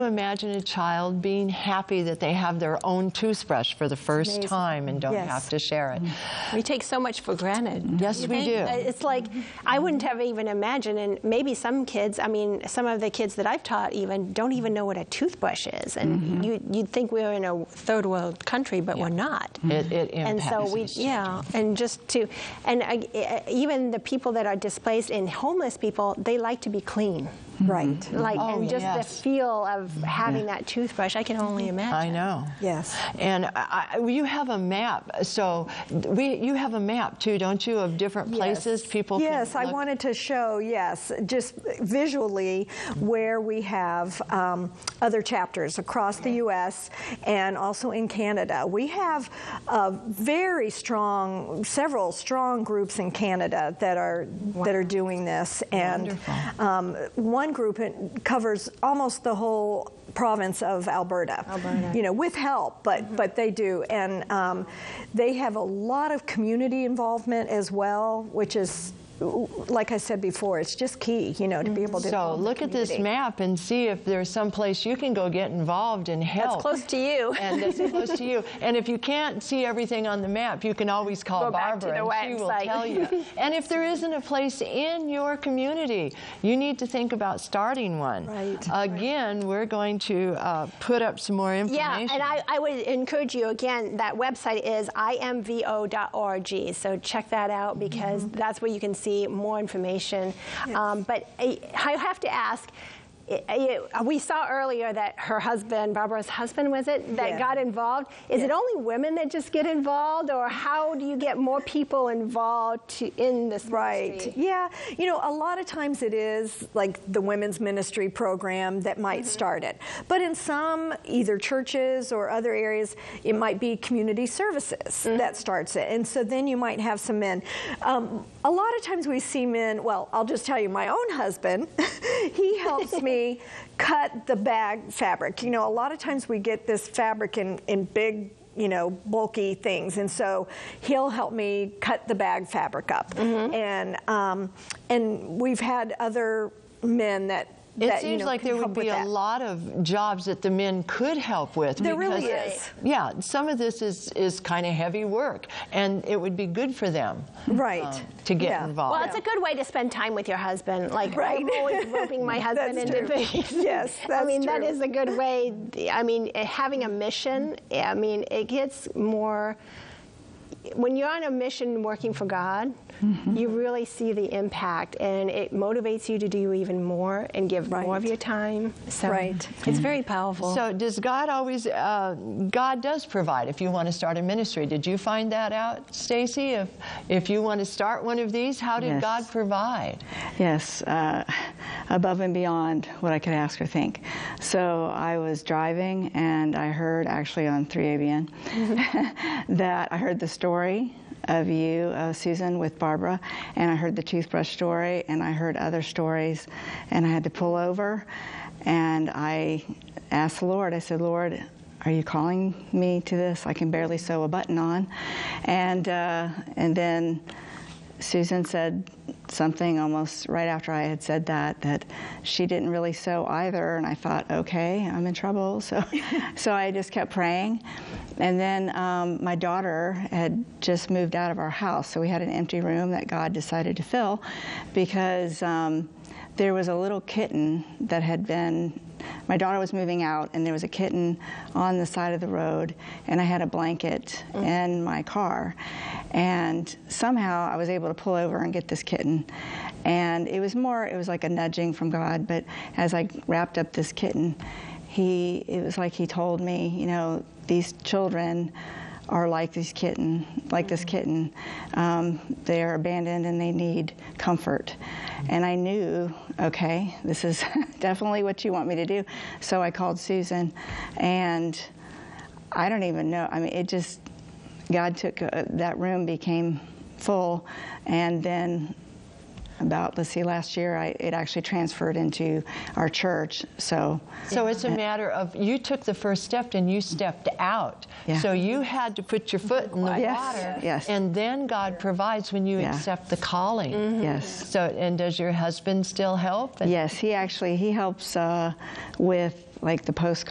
Imagine a child being happy that they have their own toothbrush for the first time and don't have to share it. We take so much for granted. Yes, we do. It's like, I wouldn't have even imagined, and maybe some kids, I mean, some of the kids that I've taught even don't even know what a toothbrush is. And you'd think we were in a third world country, but we're not. It impacts and so we, and just to, and even the people that are displaced and homeless people, they like to be clean. Right. Like, and just the feel of having that toothbrush, I can only imagine. I know. Yes. And you have a map. So you have a map too, don't you, of different places people can look? I wanted to show, just visually where we have other chapters across the U.S. and also in Canada. We have several strong groups in Canada that are doing this. And one group covers almost the whole province of Alberta. You know, with help, but they do. And they have a lot of community involvement as well, which is, like I said before, it's just key, you know, to be able to. So look at this map and see if there's some place you can go get involved and help. That's close to you. And that's close to you. And if you can't see everything on the map, you can always call Barbara and she will tell you. And if there isn't a place in your community, you need to think about starting one. Right. Again, we're going to put up some more information. Yeah, and I would encourage you, again, that website is imvo.org. So check that out because that's where you can see more information. Yes. But I have to ask, we saw earlier that her husband, Barbara's husband, was it, that got involved? Is it only women that just get involved, or how do you get more people involved in this ministry? Yeah, you know, a lot of times it is like the women's ministry program that might start it. But in some, either churches or other areas, it might be community services that starts it. And so then you might have some men. A lot of times we see men, well, I'll just tell you, my own husband, he helps me cut the bag fabric. You know, a lot of times we get this fabric in big, you know, bulky things, and so he'll help me cut the bag fabric up. And we've had other men that It seems like there would be a lot of jobs that the men could help with. There really is. Yeah, some of this is kind of heavy work, and it would be good for them. To get involved. Well, it's a good way to spend time with your husband. Like, I'm always roping my husband into things. Yes, that's I mean, that is a good way. I mean, having a mission, I mean, it gets more. When you're on a mission working for God, you really see the impact, and it motivates you to do even more and give more of your time. So it's very powerful. So does God always, God does provide if you want to start a ministry. Did you find that out, Stacy? If you want to start one of these, how did God provide? Yes, above and beyond what I could ask or think. So I was driving, and I heard, actually on 3ABN, that I heard the story of you, Susan, with Barbara, and I heard the toothbrush story, and I heard other stories, and I had to pull over, and I asked the Lord, I said, Lord, are you calling me to this? I can barely sew a button on. And then Susan said something almost right after I had said that she didn't really sew either, and I thought, okay, I'm in trouble. So I just kept praying. And then my daughter had just moved out of our house, so we had an empty room that God decided to fill because there was a little kitten that had been, my daughter was moving out, and there was a kitten on the side of the road, and I had a blanket in my car. And somehow I was able to pull over and get this kitten. And it was like a nudging from God, but as I wrapped up this kitten, it was like he told me, you know, these children are like this kitten. They're abandoned and they need comfort. And I knew, okay, this is definitely what you want me to do. So I called Susan, and I don't even know. I mean, God took, that room became full, and then about, last year, it actually transferred into our church. So it's a matter of, you took the first step and you stepped out. So you had to put your foot in the water. And then God provides when you accept the calling. So, and does your husband still help? Yes, he helps with like the postcard